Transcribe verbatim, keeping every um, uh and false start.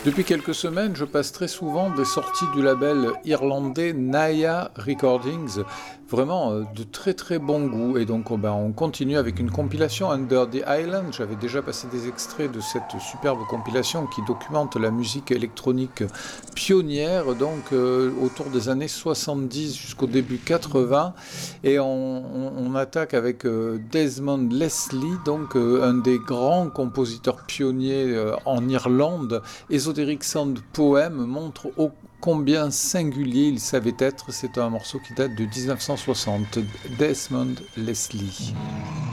Depuis quelques semaines, je passe très souvent des sorties du label irlandais Naya Recordings, vraiment euh, de très très bon goût. Et donc oh ben, on continue avec une compilation Under the Island. J'avais déjà passé des extraits de cette superbe compilation qui documente la musique électronique pionnière, donc euh, autour des années soixante-dix jusqu'au début quatre-vingts. Et on, on- on attaque avec euh, Desmond Leslie, donc euh, un des grands compositeurs pionniers euh, en Irlande. Esoteric Sound Poem montre ô combien singulier il savait être. C'est un morceau qui date de mille neuf cent soixante. Desmond Leslie.